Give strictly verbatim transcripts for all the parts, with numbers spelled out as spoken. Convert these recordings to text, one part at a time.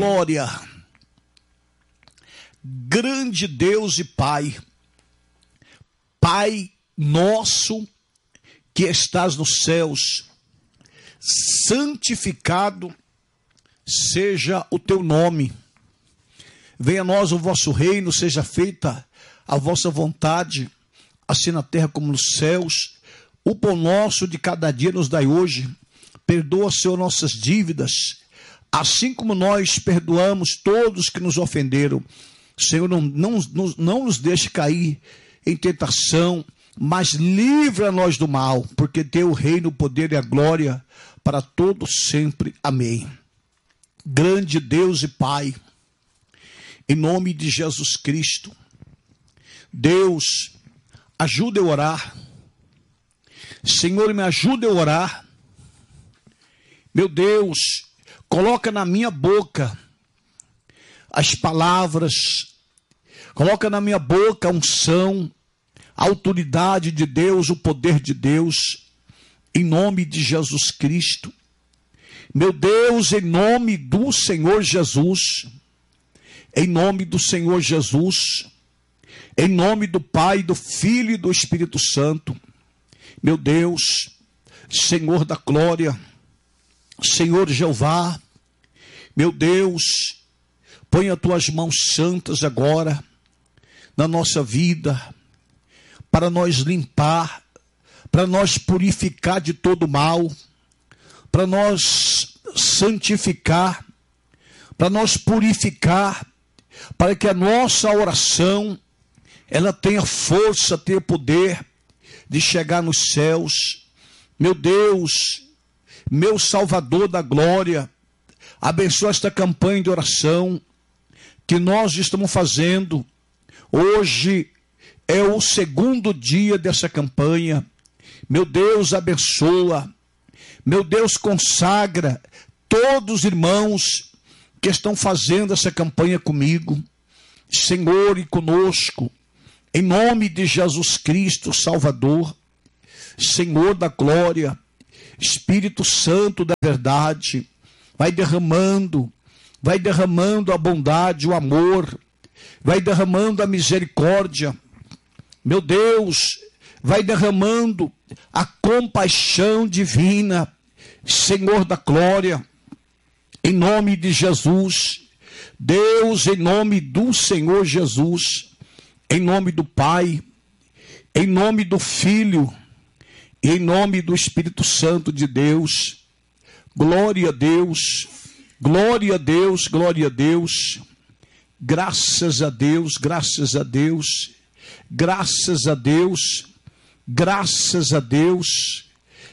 glória. Grande Deus e Pai, Pai nosso que estás nos céus, santificado seja o teu nome. Venha a nós o vosso reino, seja feita a vossa vontade, assim na terra como nos céus. O pão nosso de cada dia nos dai hoje. Perdoa, Senhor, nossas dívidas, assim como nós perdoamos todos que nos ofenderam. Senhor, não, não, não, não nos deixe cair em tentação, mas livra-nos do mal, porque teu o reino, o poder e a glória para todos sempre. Amém. Grande Deus e Pai, em nome de Jesus Cristo, Deus, ajuda eu a orar. Senhor, me ajuda eu a orar. Meu Deus, coloca na minha boca as palavras, coloca na minha boca a unção, a autoridade de Deus, o poder de Deus, em nome de Jesus Cristo. Meu Deus, em nome do Senhor Jesus, em nome do Senhor Jesus, em nome do Pai, do Filho e do Espírito Santo. Meu Deus, Senhor da glória, Senhor Jeová, meu Deus, põe as tuas mãos santas agora na nossa vida, para nós limpar, para nós purificar de todo mal, para nós santificar, para nós purificar, para que a nossa oração ela tenha força, tenha poder de chegar nos céus. Meu Deus, meu Salvador da glória, abençoa esta campanha de oração que nós estamos fazendo. Hoje é o segundo dia dessa campanha. Meu Deus, abençoa. Meu Deus, consagra todos os irmãos que estão fazendo essa campanha comigo, Senhor, e conosco, em nome de Jesus Cristo, Salvador, Senhor da glória, Espírito Santo da verdade, vai derramando, vai derramando a bondade, o amor, vai derramando a misericórdia. Meu Deus, vai derramando a compaixão divina, Senhor da glória, em nome de Jesus. Deus, em nome do Senhor Jesus, em nome do Pai, em nome do Filho, e em nome do Espírito Santo de Deus. Glória a Deus, glória a Deus, glória a Deus. Graças a Deus, graças a Deus, graças a Deus, graças a Deus,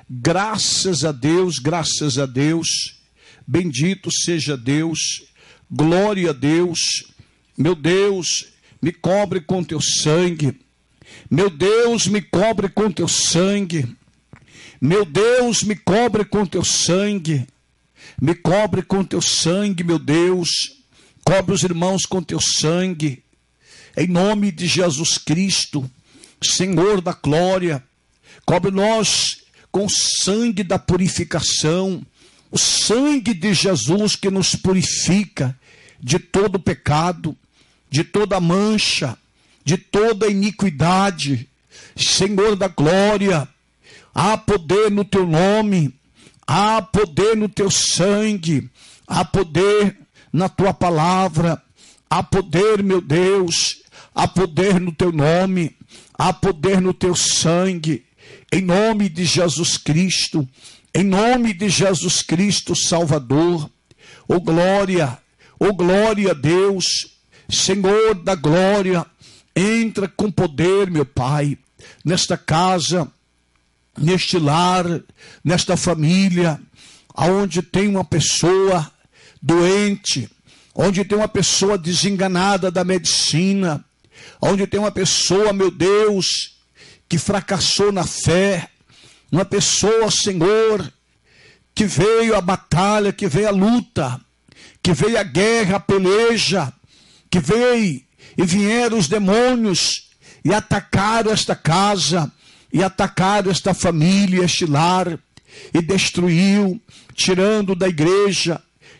graças a Deus, graças a Deus. Bendito seja Deus, glória a Deus. Meu Deus, me cobre com teu sangue. Meu Deus, me cobre com teu sangue. Meu Deus, me cobre com teu sangue. Me cobre com teu sangue, meu Deus. Cobre os irmãos com teu sangue. Em nome de Jesus Cristo, Senhor da glória. Cobre nós com o sangue da purificação. O sangue de Jesus que nos purifica de todo pecado, de toda mancha, de toda iniquidade. Senhor da glória, há poder no teu nome, há poder no teu sangue, há poder na tua palavra, há poder, meu Deus, há poder no teu nome, há poder no teu sangue, em nome de Jesus Cristo, em nome de Jesus Cristo, Salvador. Oh glória, oh glória a Deus, Senhor da glória, entra com poder, meu Pai, nesta casa, neste lar, nesta família, aonde tem uma pessoa doente, onde tem uma pessoa desenganada da medicina, onde tem uma pessoa, meu Deus, que fracassou na fé, uma pessoa, Senhor, que veio a batalha, que veio a luta, que veio a guerra, a peleja, que veio e vieram os demônios e atacaram esta casa, e atacaram esta família, este lar, e destruiu, tirando da igreja,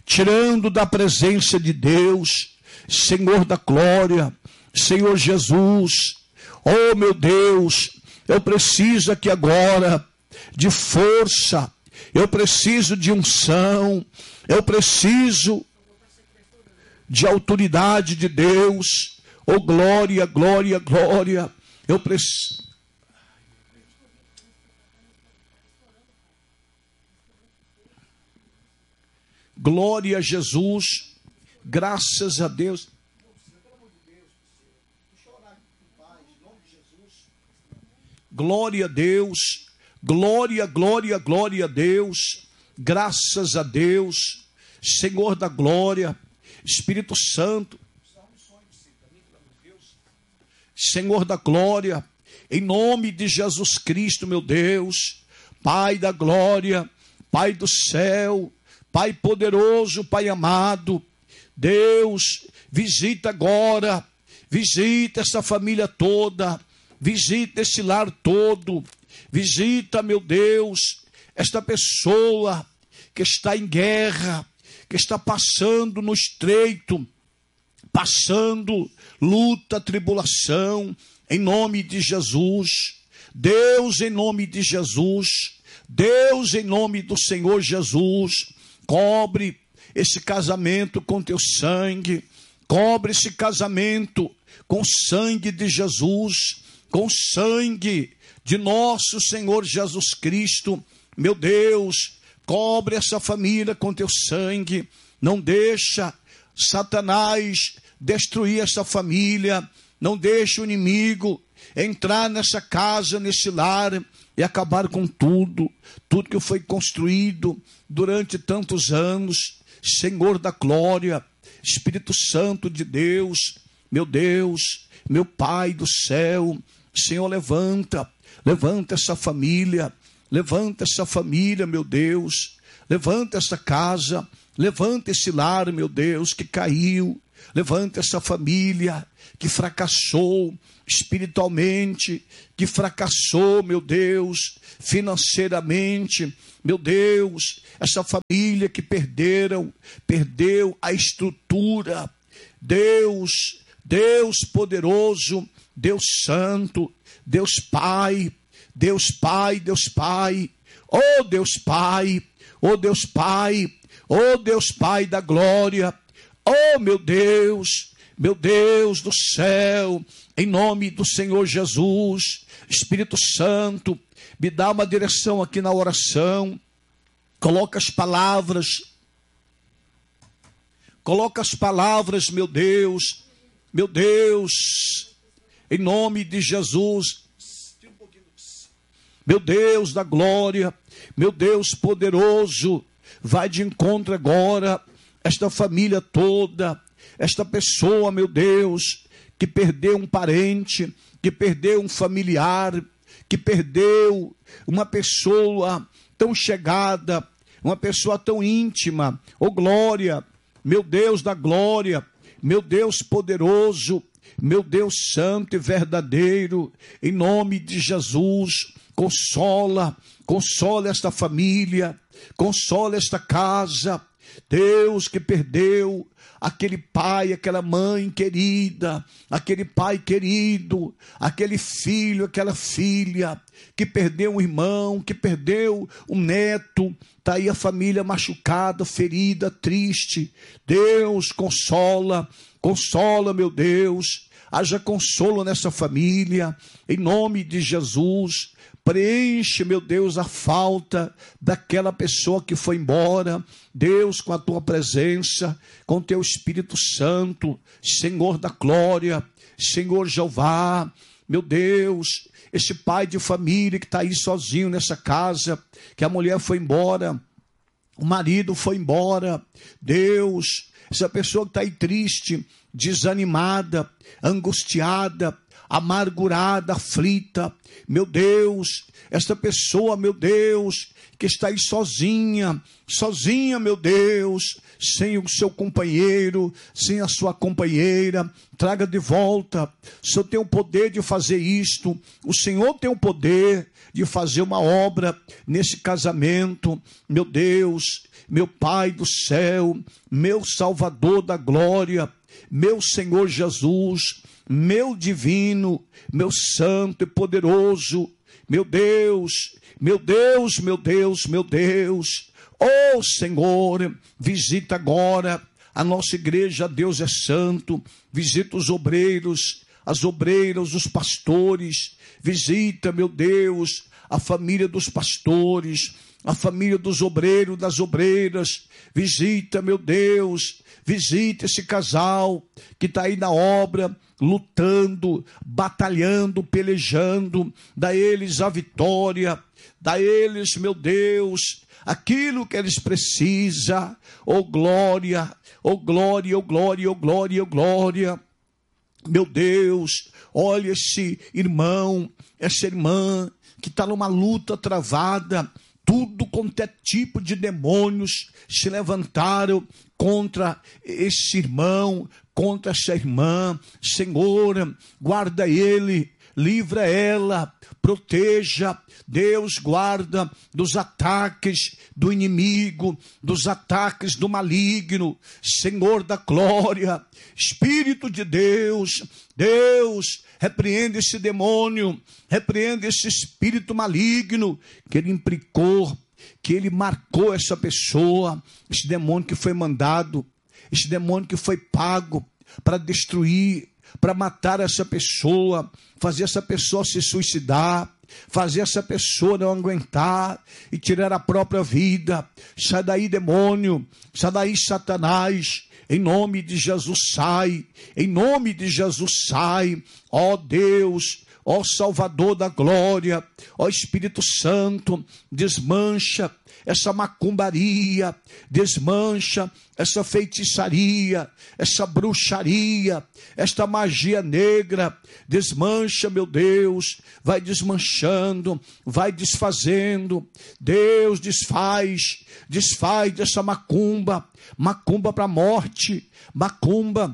tirando da presença de Deus, Senhor da glória, Senhor Jesus. Oh meu Deus, eu preciso aqui agora de força, eu preciso de unção, eu preciso de autoridade de Deus. Oh glória, glória, glória, eu preciso. Glória a Jesus, graças a Deus. Glória a Deus, glória, glória, glória a Deus, graças a Deus, Senhor da glória, Espírito Santo, Senhor da glória, em nome de Jesus Cristo, meu Deus, Pai da glória, Pai do céu, Pai poderoso, Pai amado, Deus, visita agora, visita essa família toda, visita esse lar todo, visita, meu Deus, esta pessoa que está em guerra, que está passando no estreito, passando luta, tribulação, em nome de Jesus. Deus, em nome de Jesus, Deus, em nome do Senhor Jesus, cobre esse casamento com teu sangue, cobre esse casamento com o sangue de Jesus, com o sangue de nosso Senhor Jesus Cristo. Meu Deus, cobre essa família com teu sangue, não deixa Satanás destruir essa família, não deixa o inimigo entrar nessa casa, nesse lar e acabar com tudo, tudo que foi construído durante tantos anos. Senhor da glória, Espírito Santo de Deus, meu Deus, meu Pai do céu, Senhor, levanta, levanta essa família, levanta essa família, meu Deus, levanta essa casa, levanta esse lar, meu Deus, que caiu, levanta essa família que fracassou espiritualmente, que fracassou, meu Deus, financeiramente, meu Deus, essa família que perderam, perdeu a estrutura. Deus, Deus poderoso, Deus santo, Deus Pai, Deus Pai, Deus Pai, oh Deus Pai, oh Deus Pai, oh Deus Pai da glória, oh meu Deus, meu Deus do céu, em nome do Senhor Jesus, Espírito Santo, me dá uma direção aqui na oração, coloca as palavras, coloca as palavras, meu Deus, meu Deus, em nome de Jesus, meu Deus da glória, meu Deus poderoso, vai de encontro agora, esta família toda, esta pessoa, meu Deus, que perdeu um parente, que perdeu um familiar, que perdeu uma pessoa tão chegada, uma pessoa tão íntima, oh glória, meu Deus da glória, meu Deus poderoso, meu Deus santo e verdadeiro, em nome de Jesus, consola, consola esta família, consola esta casa, Deus que perdeu aquele pai, aquela mãe querida, aquele pai querido, aquele filho, aquela filha, que perdeu um irmão, que perdeu um neto, está aí a família machucada, ferida, triste. Deus, consola, consola, meu Deus, haja consolo nessa família, em nome de Jesus. Preenche, meu Deus, a falta daquela pessoa que foi embora. Deus, com a tua presença, com teu Espírito Santo, Senhor da glória, Senhor Jeová, meu Deus, esse pai de família que está aí sozinho nessa casa, que a mulher foi embora, o marido foi embora. Deus, essa pessoa que está aí triste, desanimada, angustiada, amargurada, aflita, meu Deus, esta pessoa, meu Deus, que está aí sozinha, sozinha, meu Deus, sem o seu companheiro, sem a sua companheira, traga de volta. O Senhor tem o poder de fazer isto, o Senhor tem o poder de fazer uma obra nesse casamento, meu Deus, meu Pai do céu, meu Salvador da glória, meu Senhor Jesus, meu divino, meu santo e poderoso, meu Deus, meu Deus, meu Deus, meu Deus, oh Senhor, visita agora a nossa igreja, Deus é santo, visita os obreiros, as obreiras, os pastores, visita, meu Deus, a família dos pastores, a família dos obreiros, das obreiras, visita, meu Deus, visita esse casal que está aí na obra, lutando, batalhando, pelejando, dá eles a vitória, dá eles, meu Deus, aquilo que eles precisam, oh glória, oh glória, oh glória, oh glória, oh glória, meu Deus, olha esse irmão, essa irmã, que está numa luta travada, tudo quanto é tipo de demônios se levantaram contra esse irmão, contra essa irmã. Senhor, guarda ele, livra ela, proteja. Deus, guarda dos ataques do inimigo, dos ataques do maligno. Senhor da glória, Espírito de Deus, Deus, repreende esse demônio, repreende esse espírito maligno que ele implicou, que ele marcou essa pessoa, esse demônio que foi mandado, esse demônio que foi pago para destruir, para matar essa pessoa, fazer essa pessoa se suicidar, fazer essa pessoa não aguentar e tirar a própria vida. Sai daí, demônio, sai daí, Satanás, em nome de Jesus sai, em nome de Jesus sai, ó Deus, ó Salvador da glória, ó Espírito Santo, desmancha essa macumbaria, desmancha essa feitiçaria, essa bruxaria, esta magia negra, desmancha, meu Deus, vai desmanchando, vai desfazendo, Deus desfaz, desfaz dessa macumba, macumba para a morte, macumba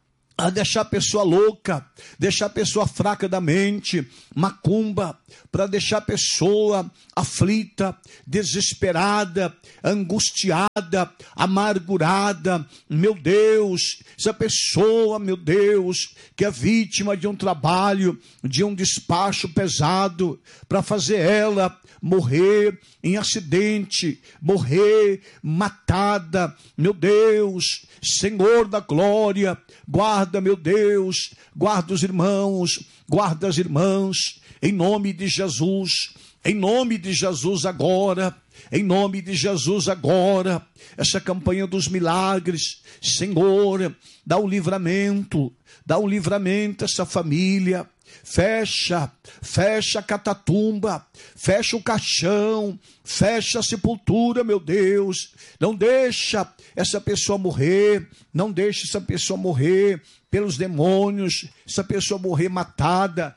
a deixar a pessoa louca, deixar a pessoa fraca da mente, macumba, para deixar a pessoa aflita, desesperada, angustiada, amargurada. Meu Deus, essa pessoa, meu Deus, que é vítima de um trabalho, de um despacho pesado, para fazer ela morrer em acidente, morrer matada. Meu Deus, Senhor da glória, guarda, meu Deus, guarda os irmãos, guarda as irmãs, em nome de Jesus, em nome de Jesus agora, em nome de Jesus agora, essa campanha dos milagres, Senhor, dá o livramento, dá o livramento a essa família, fecha, fecha a catatumba, fecha o caixão, fecha a sepultura, meu Deus, não deixa essa pessoa morrer, não deixa essa pessoa morrer pelos demônios, essa pessoa morrer matada,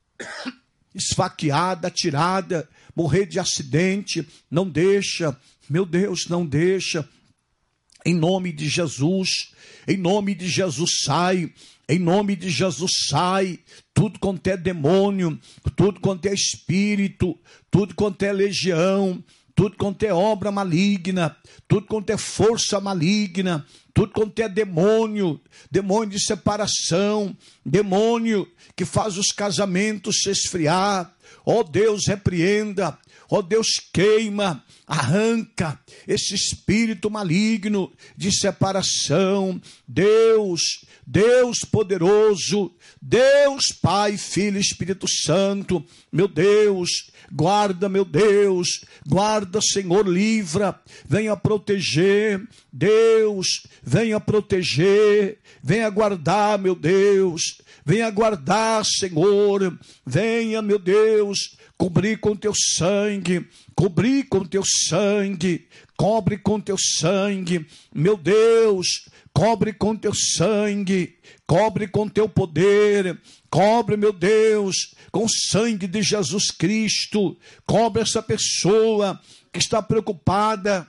esfaqueada, atirada, morrer de acidente, não deixa, meu Deus, não deixa, em nome de Jesus, em nome de Jesus sai, em nome de Jesus sai, tudo quanto é demônio, tudo quanto é espírito, tudo quanto é legião, tudo quanto é obra maligna, tudo quanto é força maligna, tudo quanto é demônio, demônio de separação, demônio que faz os casamentos se esfriar, ó Deus, repreenda, ó Deus, queima, arranca esse espírito maligno de separação. Deus, Deus poderoso, Deus Pai, Filho e Espírito Santo, meu Deus, guarda, meu Deus, guarda, Senhor, livra, venha proteger, Deus, venha proteger, venha guardar, meu Deus, venha guardar, Senhor, venha, meu Deus, cobrir com teu sangue, cobrir com teu sangue cobre com teu sangue, meu Deus, cobre com teu sangue, cobre com teu poder, cobre, meu Deus, com o sangue de Jesus Cristo, cobre essa pessoa que está preocupada,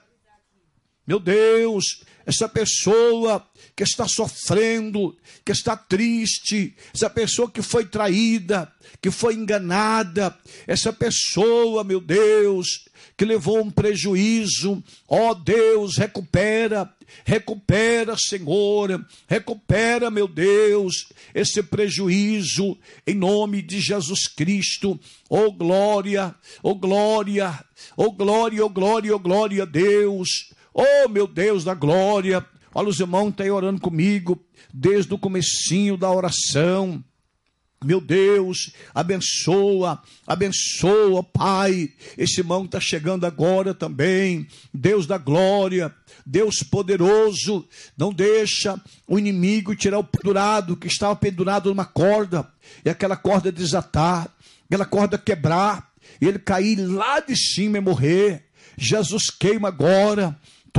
meu Deus, essa pessoa que está sofrendo, que está triste, essa pessoa que foi traída, que foi enganada, essa pessoa, meu Deus, que levou um prejuízo, ó Deus, recupera, recupera, Senhor, recupera, meu Deus, esse prejuízo, em nome de Jesus Cristo, ó glória, ó glória, ó glória, ó glória, ó glória a Deus, ó meu Deus da glória. Olha, os irmãos estão aí orando comigo, desde o comecinho da oração. Meu Deus, abençoa, abençoa, Pai, esse irmão está chegando agora também, Deus da glória, Deus poderoso, não deixa o inimigo tirar o pendurado, que estava pendurado numa corda, e aquela corda desatar, aquela corda quebrar, e ele cair lá de cima e morrer. Jesus queima agora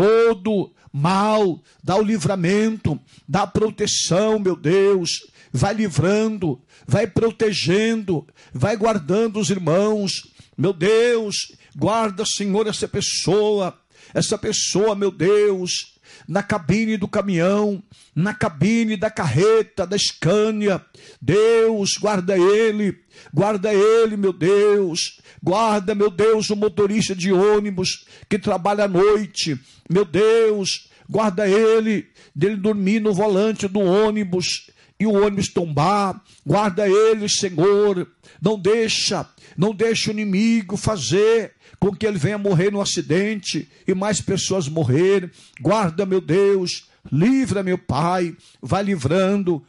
todo mal, dá o livramento, dá a proteção, meu Deus, vai livrando, vai protegendo, vai guardando os irmãos, meu Deus, guarda, Senhor, essa pessoa, essa pessoa, meu Deus, na cabine do caminhão, na cabine da carreta, da Scania, Deus, guarda ele, guarda ele, meu Deus, guarda, meu Deus, o motorista de ônibus que trabalha à noite, meu Deus, guarda ele, dele dormir no volante do ônibus, e o ônibus tombar, guarda ele, Senhor, não deixa, não deixa o inimigo fazer com que ele venha morrer num acidente e mais pessoas morrerem. Guarda, meu Deus, livra, meu Pai, vai livrando,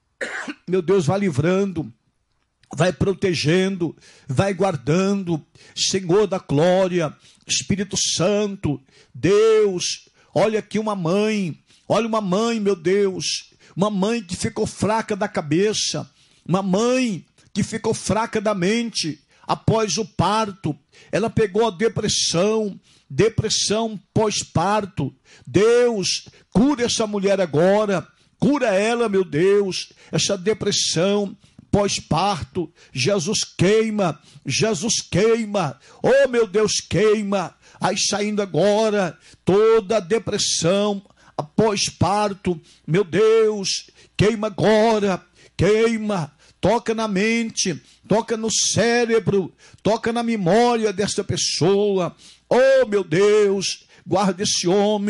meu Deus, vai livrando, vai protegendo, vai guardando, Senhor da glória, Espírito Santo, Deus, olha aqui uma mãe, olha uma mãe, meu Deus, uma mãe que ficou fraca da cabeça, uma mãe que ficou fraca da mente após o parto, ela pegou a depressão, depressão pós-parto. Deus, cura essa mulher agora, cura ela, meu Deus, essa depressão pós-parto. Jesus queima, Jesus queima, oh meu Deus, queima, aí saindo agora toda a depressão após parto, meu Deus, queima agora, queima, toca na mente, toca no cérebro, toca na memória dessa pessoa, oh meu Deus, guarda esse homem,